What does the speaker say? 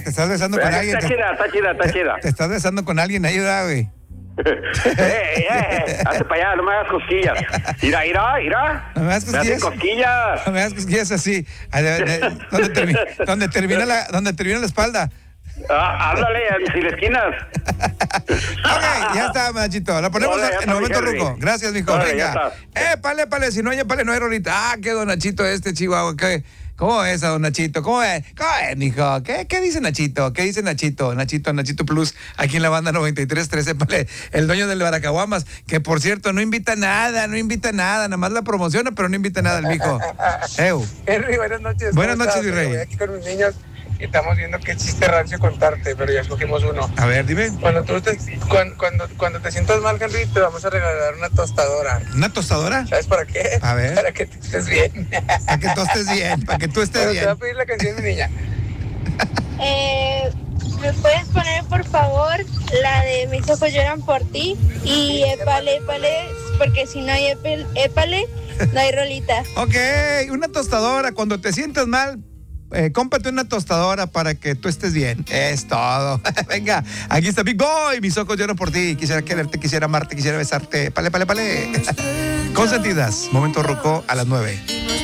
te estás besando con alguien. Está chida. Te estás besando con alguien, ayuda, güey. Hazte para allá, no me hagas cosquillas. Mira. No me hagas cosquillas. Cosquillas. No me hagas cosquillas así. Donde termina la espalda. Háblale, sin esquinas. Ok, ya está, Nachito. La ponemos en el momento ruco. Gracias, mijo. Venga. Pale, si no hay pale, no hay rolita. Qué don Nachito Chihuahua. ¿Cómo es, don Nachito? ¿Cómo es, mijo? ¿Qué dice Nachito? ¿Qué dice Nachito? Nachito Plus, aquí en la banda 93.13, pale, el dueño del Baracaguamas, que por cierto no invita nada, nada más la promociona, pero no invita nada el mijo. Henry, buenas noches. Buenas noches, mi rey. Estoy aquí con mis niños y estamos viendo qué chiste rancio contarte, pero ya escogimos uno. A ver, dime. Cuando te sientas mal, Henry, te vamos a regalar una tostadora. ¿Una tostadora? ¿Sabes para qué? A ver. Para que tú estés bien. Para que tú estés bien, Pero te voy a pedir la canción, mi niña. ¿Me puedes poner, por favor, la de Mis ojos lloran por ti? Y épale, porque si no hay épale, no hay rolita. Ok, una tostadora. Cuando te sientas mal, cómprate una tostadora para que tú estés bien. Es todo. Venga, aquí está Big Boy. Mis ojos lloran por ti. Quisiera quererte, quisiera amarte, quisiera besarte. Pale. Consentidas. Momento ruco a las 9.